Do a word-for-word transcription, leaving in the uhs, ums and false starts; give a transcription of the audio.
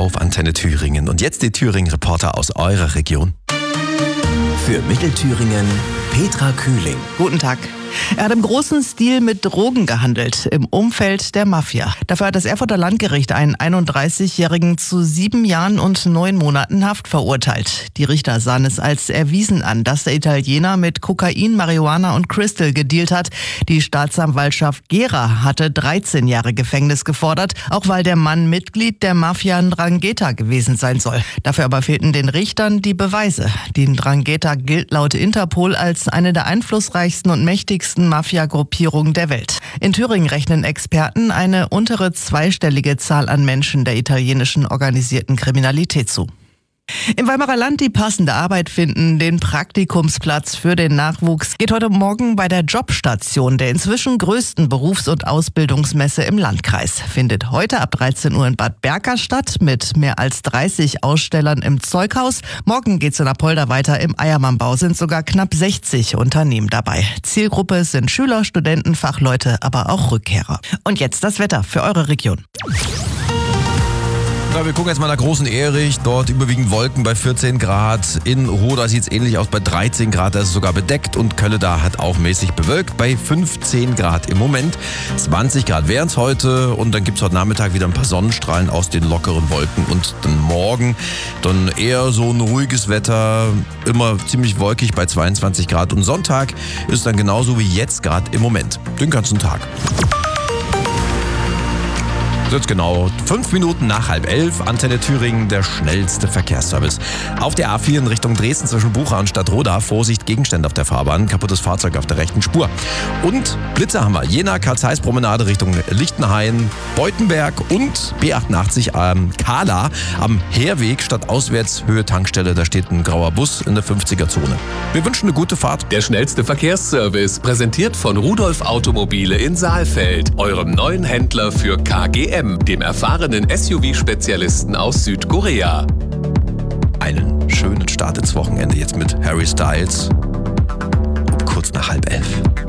auf Antenne Thüringen. Und jetzt die Thüringen-Reporter aus eurer Region. Für Mittelthüringen Petra Kühling. Guten Tag. Er hat im großen Stil mit Drogen gehandelt, im Umfeld der Mafia. Dafür hat das Erfurter Landgericht einen einunddreißigjährigen zu sieben Jahren und neun Monaten Haft verurteilt. Die Richter sahen es als erwiesen an, dass der Italiener mit Kokain, Marihuana und Crystal gedealt hat. Die Staatsanwaltschaft Gera hatte dreizehn Jahre Gefängnis gefordert, auch weil der Mann Mitglied der Mafia Ndrangheta gewesen sein soll. Dafür aber fehlten den Richtern die Beweise. Die Ndrangheta gilt laut Interpol als eine der einflussreichsten und mächtigsten Mafia-Gruppierung der Welt. In Thüringen rechnen Experten eine untere zweistellige Zahl an Menschen der italienischen organisierten Kriminalität zu. Im Weimarer Land die passende Arbeit finden, den Praktikumsplatz für den Nachwuchs, geht heute Morgen bei der Jobstation, der inzwischen größten Berufs- und Ausbildungsmesse im Landkreis. Findet heute ab dreizehn Uhr in Bad Berka statt, mit mehr als dreißig Ausstellern im Zeughaus. Morgen geht's in Apolda weiter. Im Eiermannbau sind sogar knapp sechzig Unternehmen dabei. Zielgruppe sind Schüler, Studenten, Fachleute, aber auch Rückkehrer. Und jetzt das Wetter für eure Region. Ja, wir gucken jetzt mal nach Großen Erich. Dort überwiegend Wolken bei vierzehn Grad. In Roda sieht es ähnlich aus bei dreizehn Grad. Da ist es sogar bedeckt. Und Kölleda hat auch mäßig bewölkt bei fünfzehn Grad im Moment. zwanzig Grad wären es heute. Und dann gibt es heute Nachmittag wieder ein paar Sonnenstrahlen aus den lockeren Wolken. Und dann morgen dann eher so ein ruhiges Wetter. Immer ziemlich wolkig bei zweiundzwanzig Grad. Und Sonntag ist dann genauso wie jetzt gerade im Moment. Den ganzen Tag. Jetzt genau fünf Minuten nach halb elf, Antenne Thüringen, der schnellste Verkehrsservice. Auf der A vier in Richtung Dresden zwischen Bucha und Stadtroda, Vorsicht, Gegenstände auf der Fahrbahn, kaputtes Fahrzeug auf der rechten Spur. Und Blitze haben wir, Jena, Karl-Zeiss-Promenade Richtung Lichtenhain, Beutenberg und B achtundachtzig ähm, Kahla am Heerweg statt Auswärtshöhe Tankstelle, da steht ein grauer Bus in der fünfziger-Zone. Wir wünschen eine gute Fahrt. Der schnellste Verkehrsservice, präsentiert von Rudolf Automobile in Saalfeld, eurem neuen Händler für K G M. Dem erfahrenen S U V-Spezialisten aus Südkorea. Einen schönen Start ins Wochenende jetzt mit Harry Styles um kurz nach halb elf.